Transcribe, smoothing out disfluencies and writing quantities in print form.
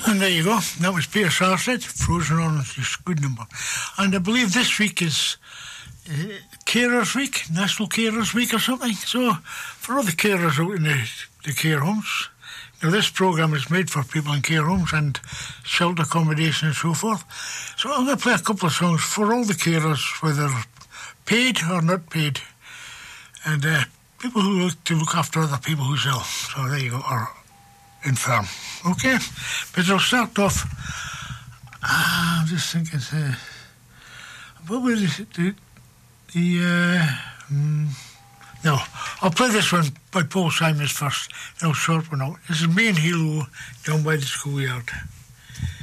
And there you go. That was Peter Sarsted, Frozen Orange, is a good number. And I believe this week is Carers Week, National Carers Week or something. So, for all the carers out in the care homes, now this programme is made for people in care homes and shelter accommodation and so forth. So I'm going to play a couple of songs for all the carers, whether paid or not paid. And people who like to look after other people who's ill. So there you go, or infirm. Okay, but I'll start off. I'm just thinking, what was it? No, I'll play this one by Paul Simons first. I'll sort one out. This is Me and Hilo down by the schoolyard.